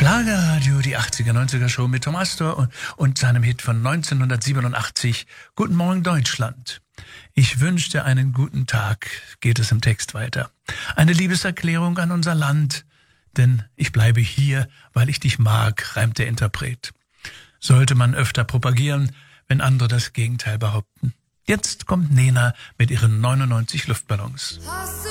Schlagerradio, die 80er-90er Show mit Tom Astor und seinem Hit von 1987, Guten Morgen Deutschland. Ich wünsche dir einen guten Tag, geht es im Text weiter. Eine Liebeserklärung an unser Land, denn ich bleibe hier, weil ich dich mag, reimt der Interpret. Sollte man öfter propagieren, wenn andere das Gegenteil behaupten. Jetzt kommt Nena mit ihren 99 Luftballons. Hast du